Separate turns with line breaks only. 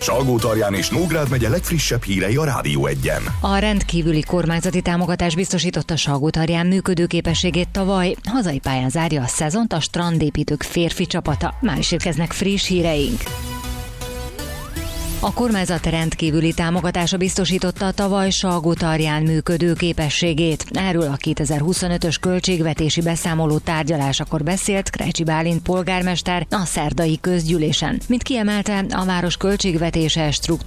Salgótarján és Nógrád megye legfrissebb hírei a Rádió Egyen.
A rendkívüli kormányzati támogatás biztosította Salgótarján működőképességét tavaly. Hazai pályán zárja a szezont a strandépítők férfi csapata. Már is érkeznek friss híreink. A kormányzat rendkívüli támogatása biztosította tavaly Salgótarján működő képességét. Erről a 2025-ös költségvetési beszámoló tárgyalásakor beszélt Krejcsi Bálint polgármester a szerdai közgyűlésen. Mint kiemelte, a város költségvetése